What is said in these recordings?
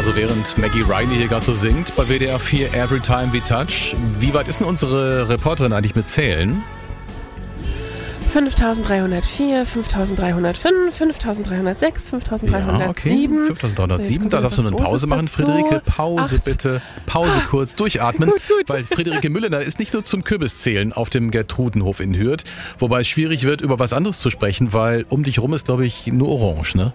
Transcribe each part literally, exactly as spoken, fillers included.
Also während Maggie Riley hier gerade so singt bei W D R vier Every Time We Touch, wie weit ist denn unsere Reporterin eigentlich mit Zählen? fünftausenddreihundertvier, fünftausenddreihundertfünf, fünftausenddreihundertsechs, fünftausenddreihundertsieben. Ja, fünftausenddreihundertsieben, da darfst du eine Pause machen, dazu. Friederike. Pause Acht. bitte. Pause kurz, durchatmen. Gut, gut. Weil Friederike Müller ist nicht nur zum Kürbiszählen auf dem Gertrudenhof in Hürth, wobei es schwierig wird, über was anderes zu sprechen, weil um dich rum ist, glaube ich, nur Orange, ne?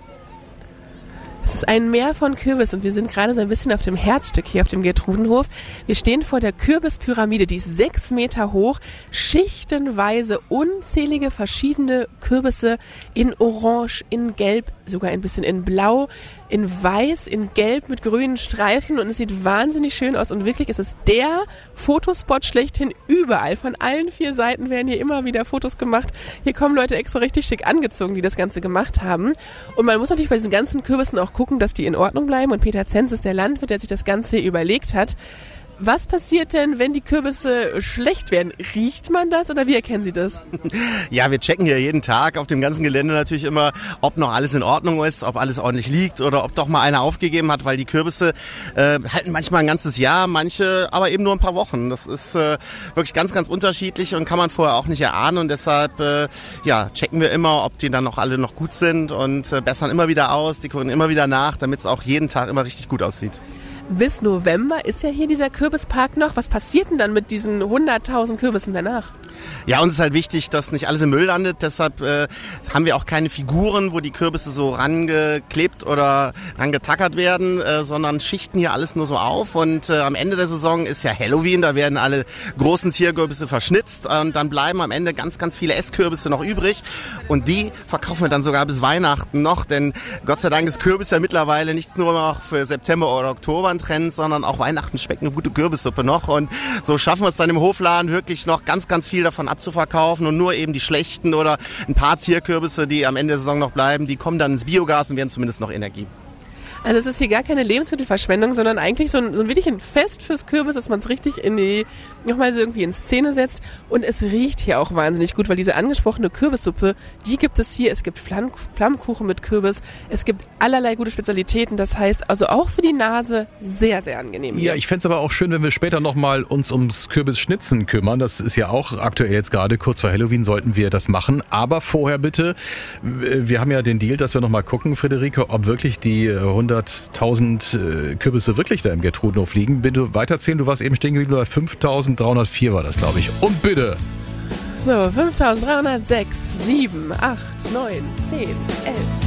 Es ist ein Meer von Kürbis und wir sind gerade so ein bisschen auf dem Herzstück hier auf dem Gertrudenhof. Wir stehen vor der Kürbispyramide, die ist sechs Meter hoch, schichtenweise unzählige verschiedene Kürbisse in Orange, in Gelb, sogar ein bisschen in Blau, in Weiß, in Gelb mit grünen Streifen und es sieht wahnsinnig schön aus und wirklich ist es der Fotospot schlechthin überall. Von allen vier Seiten werden hier immer wieder Fotos gemacht. Hier kommen Leute extra richtig schick angezogen, die das Ganze gemacht haben. Und man muss natürlich bei diesen ganzen Kürbissen auch gucken, dass die in Ordnung bleiben. Und Peter Zenz ist der Landwirt, der sich das Ganze überlegt hat. Was passiert denn, wenn die Kürbisse schlecht werden? Riecht man das oder wie erkennen Sie das? Ja, wir checken hier jeden Tag auf dem ganzen Gelände natürlich immer, ob noch alles in Ordnung ist, ob alles ordentlich liegt oder ob doch mal einer aufgegeben hat, weil die Kürbisse äh, halten manchmal ein ganzes Jahr, manche aber eben nur ein paar Wochen. Das ist äh, wirklich ganz, ganz unterschiedlich und kann man vorher auch nicht erahnen und deshalb äh, ja, checken wir immer, ob die dann noch alle noch gut sind und äh, bessern immer wieder aus, die gucken immer wieder nach, damit es auch jeden Tag immer richtig gut aussieht. Bis November ist ja hier dieser Kürbispark noch. Was passiert denn dann mit diesen hunderttausend Kürbissen danach? Ja, uns ist halt wichtig, dass nicht alles im Müll landet. Deshalb äh, haben wir auch keine Figuren, wo die Kürbisse so rangeklebt oder rangetackert werden, äh, sondern schichten hier alles nur so auf. Und äh, am Ende der Saison ist ja Halloween, da werden alle großen Tierkürbisse verschnitzt. Und dann bleiben am Ende ganz, ganz viele Esskürbisse noch übrig. Und die verkaufen wir dann sogar bis Weihnachten noch. Denn Gott sei Dank ist Kürbis ja mittlerweile nicht nur noch für September oder Oktober ein Trend, sondern auch Weihnachten schmeckt eine gute Kürbissuppe noch. Und so schaffen wir es dann im Hofladen wirklich noch ganz, ganz viel davon abzuverkaufen und nur eben die schlechten oder ein paar Zierkürbisse, die am Ende der Saison noch bleiben, die kommen dann ins Biogas und werden zumindest noch Energie. Also es ist hier gar keine Lebensmittelverschwendung, sondern eigentlich so ein, so ein wirklich ein Fest fürs Kürbis, dass man es richtig in die, nochmal so irgendwie in Szene setzt. Und es riecht hier auch wahnsinnig gut, weil diese angesprochene Kürbissuppe, die gibt es hier. Es gibt Flamm, Flammkuchen mit Kürbis, es gibt allerlei gute Spezialitäten. Das heißt also auch für die Nase sehr, sehr angenehm hier. Ja, ich fände es aber auch schön, wenn wir später nochmal uns ums Kürbisschnitzen kümmern. Das ist ja auch aktuell jetzt gerade, kurz vor Halloween sollten wir das machen. Aber vorher bitte, wir haben ja den Deal, dass wir nochmal gucken, Friederike, ob wirklich die hunderttausend Kürbisse wirklich da im Gertrudenhof liegen. Bitte weiterzählen, du warst eben stehen geblieben, bei fünftausenddreihundertvier war das, glaube ich. Und bitte! So, fünftausenddreihundertsechs, sieben, acht, neun, zehn, elf.